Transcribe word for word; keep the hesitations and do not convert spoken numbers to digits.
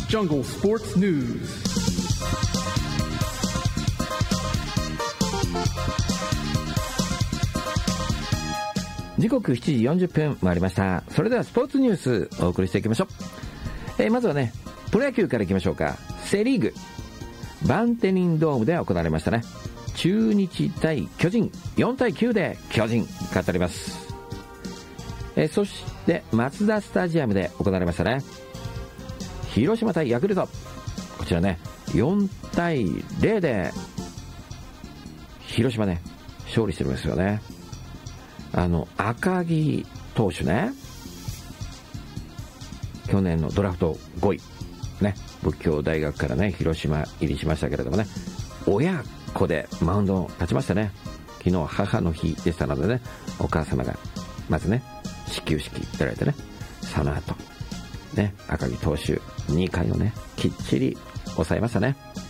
Jungle Sports News. 時刻しちじよんじゅっぷん回りました。それではスポーツニュースお送りしていきましょう。えー、まずはね、プロ野球からいきましょうか。セリーグバンテリンドームで行われましたね。中日対巨人、よんたいきゅうで巨人勝っております。えー、そしてマツダスタジアムで行われましたね。広島対ヤクルト、こちらねよんたいゼロで広島ね勝利してるんですよね。あの赤木投手ね、去年のドラフトごいね、仏教大学からね広島入りしましたけれどもね、親子でマウンドを立ちましたね。昨日母の日でしたのでね、お母様がまずね始球式やられてね、その後ね赤木投手にかいをねきっちり抑えましたね。